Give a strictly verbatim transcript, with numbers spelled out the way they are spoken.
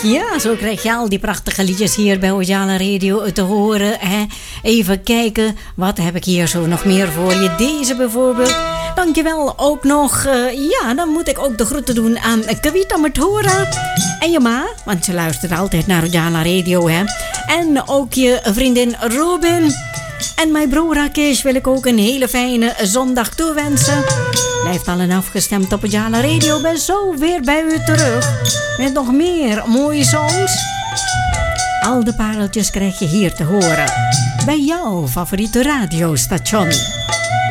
Ja, zo krijg je al die prachtige liedjes hier bij Ojala Radio te horen. Hè? Even kijken, wat heb ik hier zo nog meer voor je? Deze bijvoorbeeld. Dankjewel ook nog. Uh, ja, dan moet ik ook de groeten doen aan Kavita Mathora. En je ma, want ze luistert altijd naar Ojala Radio. Hè? En ook je vriendin Robin. En mijn broer Rakesh wil ik ook een hele fijne zondag toewensen. Blijft allen afgestemd op Ojala Radio. Ben zo weer bij u terug. Met nog meer mooie songs. Al de pareltjes krijg je hier te horen. Bij jouw favoriete radiostation.